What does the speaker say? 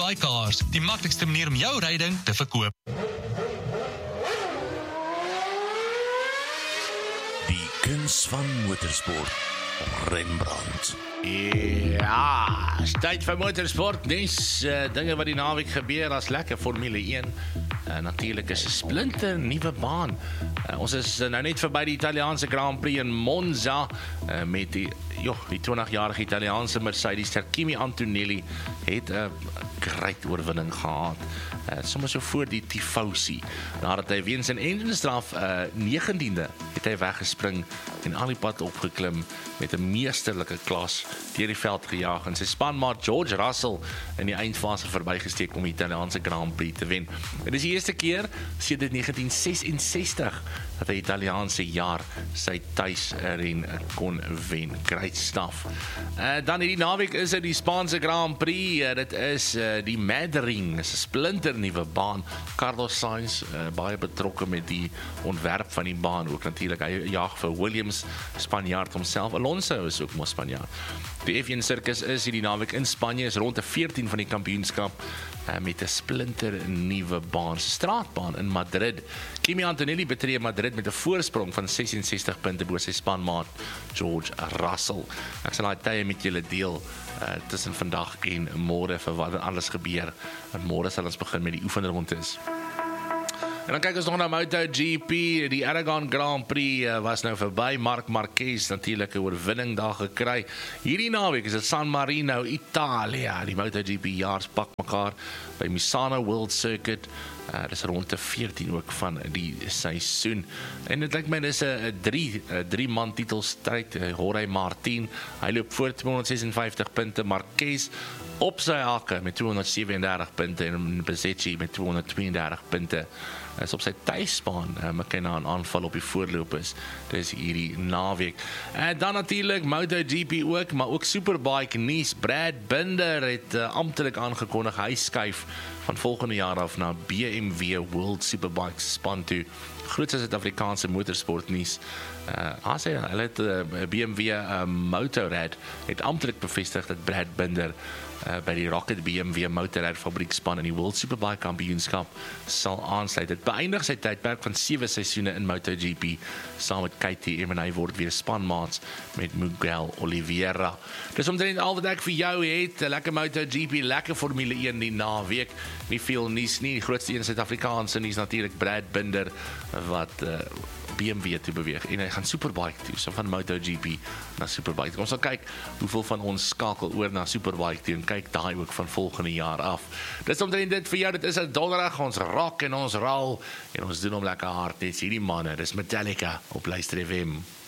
Cars, die maklikste manier om jou ryding te verkoop. Die kuns van motorsport op Rembrandt. Ja, is tyd vir motorsport nuus. Dinge wat die naweek gebeur as lekker Formule 1. Natuurlik is 'n splinter nuwe baan. Ons is nou net verby die Italiaanse Grand Prix in Monza met die 20-jarige Italiaanse Mercedes. Kimi Antonelli het 'n great oorwinning gehad. Soms so voor die Tifosi. Nadat hy weens 'n enjinstraf 19de het hy weggespring en al die pad opgeklim met 'n meesterlike klas deur die veld gejaag en sy spanmaat George Russell in die eindfase verbygesteek om die Italiaanse Grand Prix te wen. Dit is die eerste keer sedert 1966 dat 'n Italiaanse jaar sy tuisren kon wen. Great stuff. Dan hierdie naweek is dit die Spaanse Grand Prix. Dit is die Madrid, is 'n splinter nuwe baan. Carlos Sainz baie betrokke met die ontwerp van die baan. Ook natuurlik hy jaag vir Williams, Spanjaard homself. Alonso is ook mos Spanjaard. Die F1 sirkus is hierdie naweek in Spanje, is rond 14 van die kampioenskap met 'n splinter nuwe baan, straatbaan in Madrid. Kimi Antonelli betree Madrid met 'n voorsprong van 66 punte bo sy spanmaat George Russell. Ek sal daai tye met julle deel tussen vandag en môre vir wat alles gebeur. En môre sal ons begin met die oefenrondes. En dan kyk ons nog na MotoGP, die Aragon Grand Prix was nou verby. Marc Marquez natuurlik 'n oorwinning daar gekry. Hierdie naweek is dit San Marino, Italië. Die MotoGP jaars pak mekaar by Misano World Circuit. Dis rond 14 ook van die seisoen. En dit lyk my dis 'n 3-man titelstryd. Jorge Martin, hy loop voor 256 punte. Marquez op sy hakke met 237 punte en Bezzecchi met 232 punte. Is op sy tuisbaan McKenna 'n aanval op die voorloop is. Dis hierdie naweek. En dan natuurlik MotoGP ook, maar ook Superbike nuus. Brad Binder het amptelik aangekondig hy skuif van volgende jaar af na BMW World Superbike span toe. Grootste Suid-Afrikaanse motorsport nuus. Hulle het BMW Motorrad het amptelik bevestig dat Brad Binder by die Rocket BMW Motorrad fabriekspan in die World Superbike kampioenskap sal aansluit. Dit beëindig sy tydperk van 7 seisoene in MotoGP saam met KTM en hy word weer spanmaats met Miguel Oliveira. Dis omtrent al wat ek vir jou het. Lekker MotoGP, lekker Formule 1 die naweek. Nie veel nuus nie. Die grootste een Suid-Afrikaanse nuus natuurlik Brad Binder wat BMW toe beweeg en hy gaan Superbike toe, so van MotoGP na Superbike. Ons sal kyk hoeveel van ons skakel oor na Superbike toe en kyk daai ook van volgende jaar af. Dis omtrent dit vir jou, dit is 'n donderdag, ons rock en ons roll en ons doen hom lekker hard, net hierdie manne, dis Metallica op Luister FM.